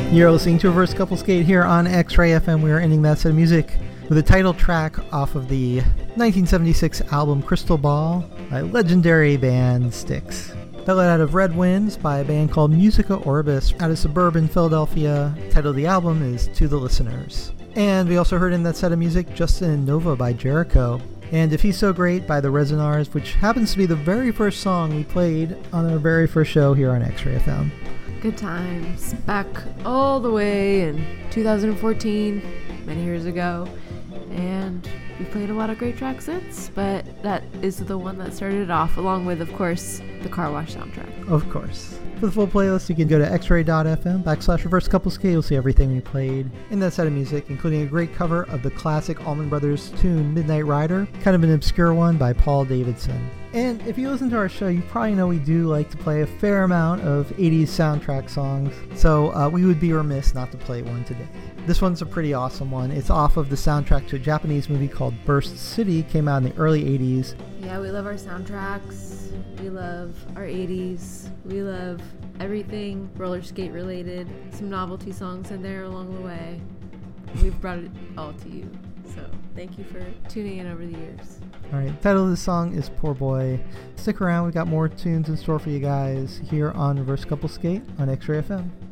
You're listening to Reverse Couple Skate here on X-Ray FM. We are ending that set of music with a title track off of the 1976 album Crystal Ball by legendary band Styx. That led out of Red Winds by a band called Musica Orbis out of suburban Philadelphia. The title of the album is To the Listeners. And we also heard in that set of music Justin and Nova by Jericho. And If He's So Great by the Resonars, which happens to be the very first song we played on our very first show here on X-Ray FM. Good times. Back all the way in 2014, many years ago. And we've played a lot of great tracks since, but that is the one that started it off, along with, of course, the Car Wash soundtrack. Of course. For the full playlist, you can go to xray.fm/reversecoupleskate. You'll see everything we played in that set of music, including a great cover of the classic Allman Brothers tune Midnight Rider, kind of an obscure one by Paul Davidson. And if you listen to our show, you probably know we do like to play a fair amount of 80s soundtrack songs, so we would be remiss not to play one today. This one's a pretty awesome one. It's off of the soundtrack to a Japanese movie called Burst City, came out in the early 80s. Yeah, we love our soundtracks. We love our 80s. We love everything roller skate related. Some novelty songs in there along the way. We've brought it all to you. So thank you for tuning in over the years. All right, the title of the song is Poor Boy. Stick around, we've got more tunes in store for you guys here on Reverse Couple Skate on X-Ray FM.